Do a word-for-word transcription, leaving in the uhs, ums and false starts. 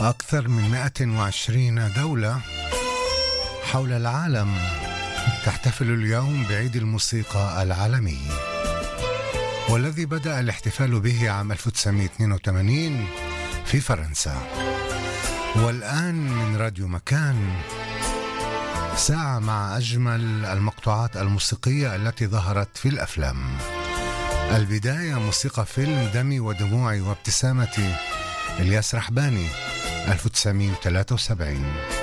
أكثر من مئة وعشرين دولة حول العالم تحتفل اليوم بعيد الموسيقى العالمي، والذي بدأ الاحتفال به عام ألف وتسعمئة واثنين وثمانين في فرنسا. والآن من راديو مكان ساعة مع أجمل المقطوعات الموسيقية التي ظهرت في الأفلام. البداية موسيقى فيلم دمي ودموعي وابتسامتي، إلياس رحباني ألف وتسعمئة وثلاثة وسبعين.